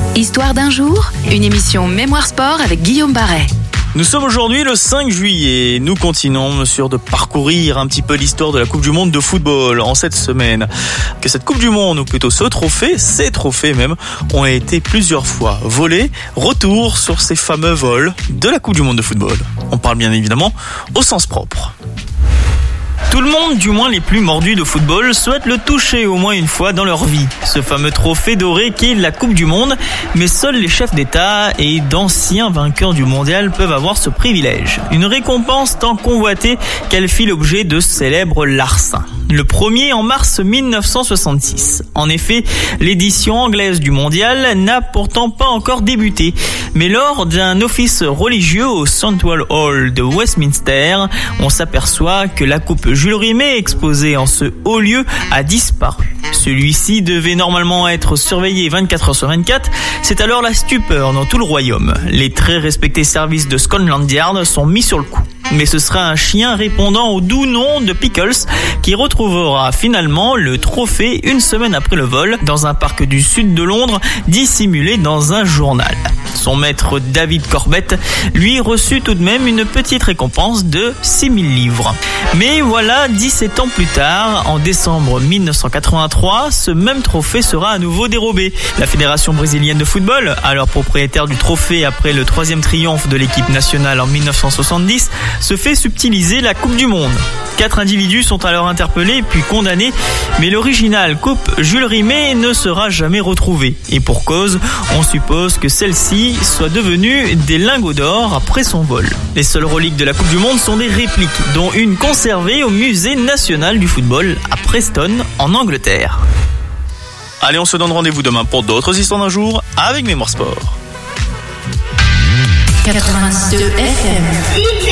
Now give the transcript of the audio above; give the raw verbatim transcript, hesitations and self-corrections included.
Histoire d'un jour, une émission Mémoire Sport avec Guillaume Barret. Nous sommes aujourd'hui le cinq juillet. Nous continuons sur de parcourir un petit peu l'histoire de la Coupe du Monde de football en cette semaine. Que cette Coupe du Monde, ou plutôt ce trophée, ces trophées même, ont été plusieurs fois volés. Retour sur ces fameux vols de la Coupe du Monde de football. On parle bien évidemment au sens propre. Tout le monde, du moins les plus mordus de football, souhaite le toucher au moins une fois dans leur vie. Ce fameux trophée doré qu'est la Coupe du Monde, mais seuls les chefs d'État et d'anciens vainqueurs du mondial peuvent avoir ce privilège. Une récompense tant convoitée qu'elle fit l'objet de célèbres larcins. Le premier en mars mille neuf cent soixante-six. En effet, l'édition anglaise du mondial n'a pourtant pas encore débuté, mais lors d'un office religieux au Central Hall de Westminster, on s'aperçoit que la coupe Jules Rimet exposée en ce haut lieu a disparu. Celui-ci devait normalement être surveillé vingt-quatre heures sur vingt-quatre, c'est alors la stupeur dans tout le royaume. Les très respectés services de Scotland Yard sont mis sur le coup. Mais ce sera un chien répondant au doux nom de Pickles qui retrouvera finalement le trophée une semaine après le vol dans un parc du sud de Londres dissimulé dans un journal. Son maître David Corbett, lui, reçut tout de même une petite récompense de six mille livres. Mais voilà, dix-sept ans plus tard, en décembre mille neuf cent quatre-vingt-trois, ce même trophée sera à nouveau dérobé. La Fédération brésilienne de football, alors propriétaire du trophée après le troisième triomphe de l'équipe nationale en mille neuf cent soixante-dix, se fait subtiliser la Coupe du Monde. Quatre individus sont alors interpellés puis condamnés, mais l'original coupe Jules Rimet ne sera jamais retrouvée. Et pour cause, on suppose que celle-ci soit devenue des lingots d'or après son vol. Les seules reliques de la Coupe du Monde sont des répliques, dont une conservée au Musée national du football à Preston, en Angleterre. Allez, on se donne rendez-vous demain pour d'autres histoires d'un jour avec Mémoire Sport. quatre-vingt-deux F M